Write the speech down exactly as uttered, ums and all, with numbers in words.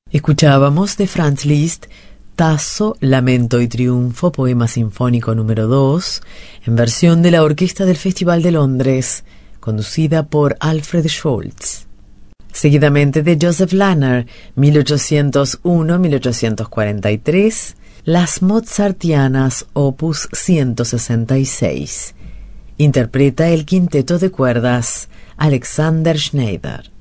Escuchábamos de Franz Liszt Tasso, Lamento y Triunfo, poema sinfónico número dos, en versión de la Orquesta del Festival de Londres, conducida por Alfred Scholz. Seguidamente de Joseph Lahner, mil ochocientos uno a mil ochocientos cuarenta y tres, Las Mozartianas, opus ciento sesenta y seis. Interpreta el quinteto de cuerdas Alexander Schneider.